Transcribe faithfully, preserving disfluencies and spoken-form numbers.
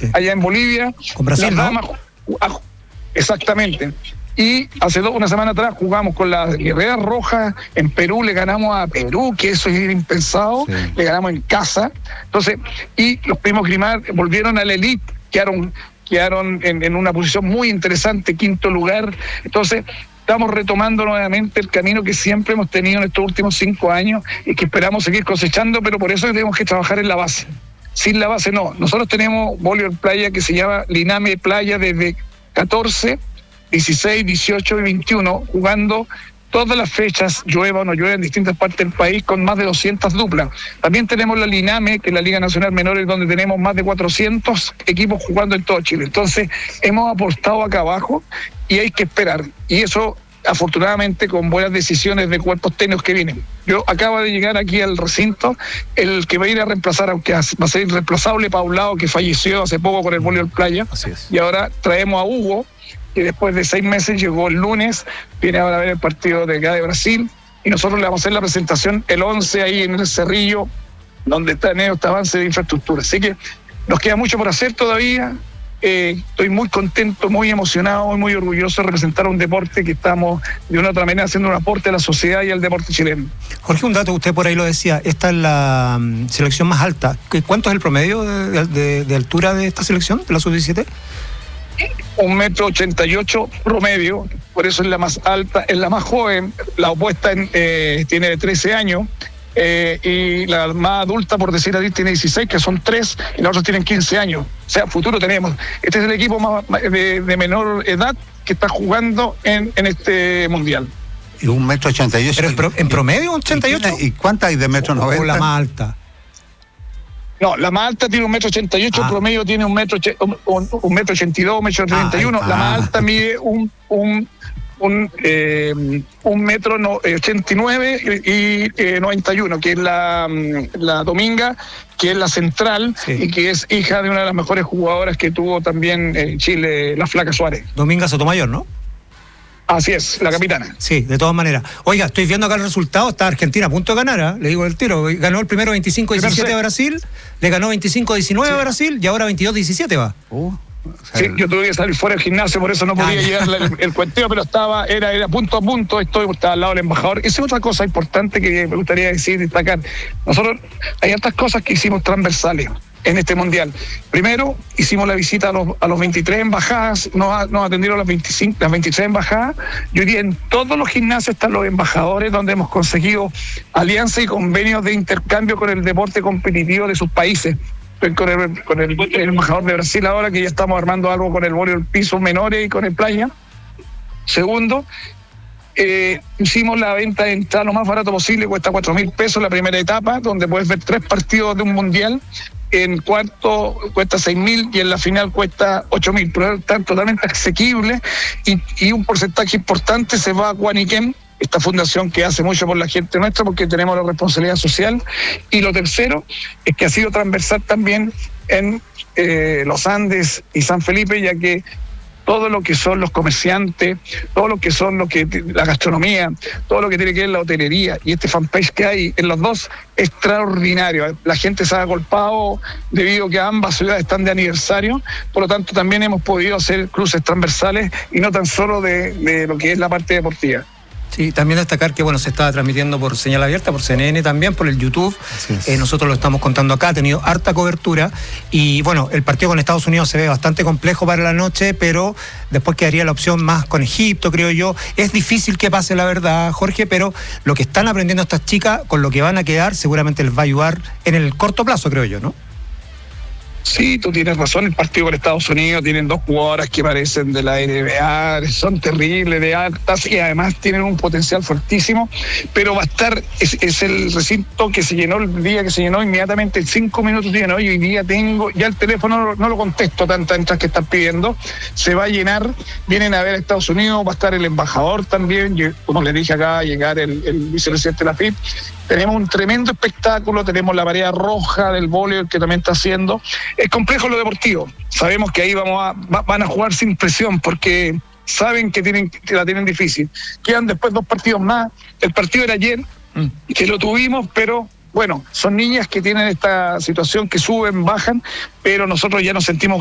sí. allá en Bolivia. Con Brasil, las ¿no? damas, exactamente. Y hace dos, una semana atrás jugamos con las Guerreras Rojas en Perú, le ganamos a Perú, que eso es impensado, sí. Le ganamos en casa. Entonces, y los primos Grimard volvieron a la elite, quedaron, quedaron en, en una posición muy interesante, quinto lugar. Entonces, estamos retomando nuevamente el camino que siempre hemos tenido en estos últimos cinco años y que esperamos seguir cosechando, pero por eso tenemos que trabajar en la base. Sin la base no. Nosotros tenemos voleibol playa que se llama Liname Playa desde catorce, dieciséis, dieciocho y veintiuno, jugando todas las fechas, llueva o no llueva, en distintas partes del país, con más de doscientas duplas. También tenemos la Liname, que es la Liga Nacional Menores, donde tenemos más de cuatrocientos equipos jugando en todo Chile. Entonces, hemos apostado acá abajo y hay que esperar. Y eso, afortunadamente, con buenas decisiones de cuerpos técnicos que vienen. Yo acabo de llegar aquí al recinto, el que va a ir a reemplazar, aunque va a ser irreemplazable, Paulao, que falleció hace poco con el voleibol playa. Así es. Y ahora traemos a Hugo, que después de seis meses llegó el lunes, viene ahora a ver el partido de acá de Brasil, y nosotros le vamos a hacer la presentación el once ahí en el Cerrillo, donde está en este avance de infraestructura. Así que nos queda mucho por hacer todavía. Eh, estoy muy contento, muy emocionado y muy orgulloso de representar un deporte que estamos de una u otra manera haciendo un aporte a la sociedad y al deporte chileno. Jorge, un dato, usted por ahí lo decía, esta es la um, selección más alta. ¿Cuánto es el promedio de, de, de altura de esta selección, de la sub diecisiete? Un metro ochenta y ocho promedio, por eso es la más alta, es la más joven. La opuesta en, eh, tiene trece años, eh, y la más adulta, por decir así, tiene dieciséis, que son tres, y los otros tienen quince años. O sea, futuro tenemos. Este es el equipo más, de, de menor edad que está jugando en, en este mundial. Y un metro ochenta y ocho. ¿Pero en, pro, en promedio un ochenta y ocho? ¿Y cuántas hay de metro noventa? ¿O la más alta? No, la más alta tiene un metro ochenta y ocho, ah. el promedio tiene un metro, un, un, un metro ochenta y dos, un metro treinta y uno. Ah, la más alta mide un un un, eh, un metro no, ochenta y nueve y eh, noventa y uno, que es la, la Dominga, que es la central, sí. Y que es hija de una de las mejores jugadoras que tuvo también en Chile, la Flaca Suárez. Dominga Sotomayor, ¿no? Así es, la capitana. Sí, de todas maneras. Oiga, estoy viendo acá el resultado, está Argentina a punto de ganar, ¿eh? Le digo el tiro, ganó el primero veinticinco diecisiete a Brasil, le ganó veinticinco diecinueve sí. a Brasil y ahora veintidós diecisiete va. Uh, o sea, sí, yo tuve que salir fuera del gimnasio, por eso no podía ah, llegar el, el cuenteo, pero estaba, era, era punto a punto, estoy, estaba al lado del embajador. Esa es otra cosa importante que me gustaría decir, destacar. Nosotros, hay otras cosas que hicimos transversales en este mundial. Primero, hicimos la visita a los, a los veintitrés embajadas, nos, nos atendieron las, veinticinco, las veintitrés embajadas, y hoy día en todos los gimnasios están los embajadores, donde hemos conseguido alianzas y convenios de intercambio con el deporte competitivo de sus países. Con el, con el, el embajador de Brasil ahora, que ya estamos armando algo con el voleibol piso menores y con el playa. Segundo, Eh, hicimos la venta de entrada lo más barato posible, cuesta cuatro mil pesos la primera etapa, donde puedes ver tres partidos de un mundial. En cuarto cuesta seis mil y en la final cuesta ocho mil, pero están totalmente asequibles, y, y un porcentaje importante se va a Guaniquén, esta fundación que hace mucho por la gente nuestra, porque tenemos la responsabilidad social. Y lo tercero es que ha sido transversal también en eh, los Andes y San Felipe, ya que todo lo que son los comerciantes, todo lo que son lo que la gastronomía, todo lo que tiene que ver la hotelería y este fanpage que hay en los dos, extraordinario. La gente se ha agolpado debido a que ambas ciudades están de aniversario, por lo tanto también hemos podido hacer cruces transversales y no tan solo de, de lo que es la parte deportiva. Sí, también destacar que bueno, se estaba transmitiendo por señal abierta, por C N N también, por el YouTube. Eh, nosotros lo estamos contando acá, ha tenido harta cobertura. Y bueno, el partido con Estados Unidos se ve bastante complejo para la noche, pero después quedaría la opción más con Egipto, creo yo. Es difícil que pase, la verdad, Jorge, pero lo que están aprendiendo estas chicas, con lo que van a quedar, seguramente les va a ayudar en el corto plazo, creo yo, ¿no? Sí, tú tienes razón, el partido con Estados Unidos tienen dos jugadoras que parecen de la N B A, son terribles, de altas, y además tienen un potencial fuertísimo, pero va a estar, es, es el recinto que se llenó el día que se llenó, inmediatamente en cinco minutos se llenó, y hoy día tengo, ya el teléfono no, no lo contesto tantas entradas que están pidiendo, se va a llenar, vienen a ver a Estados Unidos, va a estar el embajador también, yo, como les dije acá, va a llegar el, el vicepresidente de la F I P. Tenemos un tremendo espectáculo, tenemos la marea roja del voleibol que también está haciendo. Es complejo lo deportivo, sabemos que ahí vamos a, va, van a jugar sin presión porque saben que, tienen, que la tienen difícil. Quedan después dos partidos más, el partido era ayer, mm. que lo tuvimos, pero bueno, son niñas que tienen esta situación que suben, bajan, pero nosotros ya nos sentimos